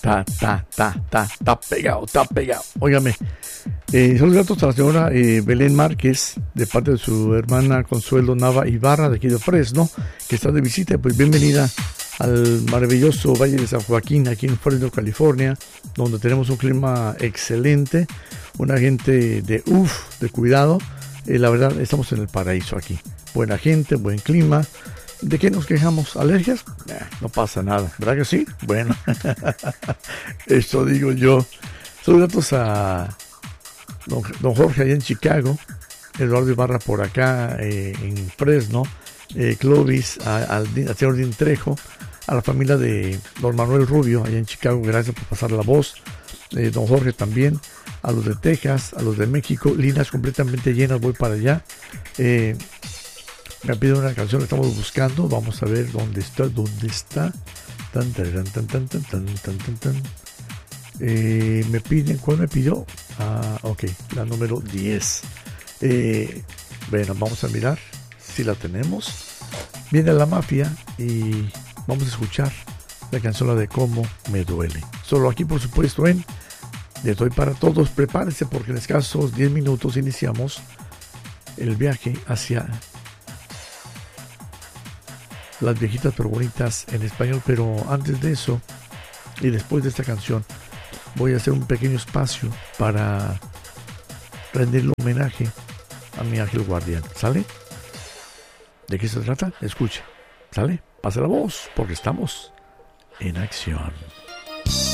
Está pegado, está pegado. Óigame, saludos gratos a la señora Belén Márquez, de parte de su hermana Consuelo Nava Ibarra, de aquí de Fresno, que está de visita. Pues bienvenida al maravilloso Valle de San Joaquín, aquí en Fresno, California, donde tenemos un clima excelente, una gente de cuidado. La verdad, estamos en el paraíso aquí. Buena gente, buen clima. ¿De qué nos quejamos? ¿Alergias? No pasa nada, ¿verdad que sí? Bueno, esto digo yo. Saludos datos a don Jorge allá en Chicago, Eduardo Ibarra por acá en Fresno, Clovis, al señor Din Trejo, a la familia de don Manuel Rubio allá en Chicago, gracias por pasar la voz. Don Jorge también, a los de Texas, a los de México, líneas completamente llenas, voy para allá. Me piden una canción, la estamos buscando, vamos a ver dónde está. Me piden, ¿cuál me pidió? Ok, la número 10. Bueno, vamos a mirar si la tenemos. Viene La Mafia y vamos a escuchar la canción, la de Cómo Me Duele. Solo aquí, por supuesto, en De Toy para Todos. Prepárense porque en escasos 10 minutos iniciamos el viaje hacia Las Viejitas pero Bonitas en español. Pero antes de eso y después de esta canción, voy a hacer un pequeño espacio para rendirle homenaje a mi ángel guardián. ¿Sale? ¿De qué se trata? Escucha. ¿Sale? Pasa la voz porque estamos en acción.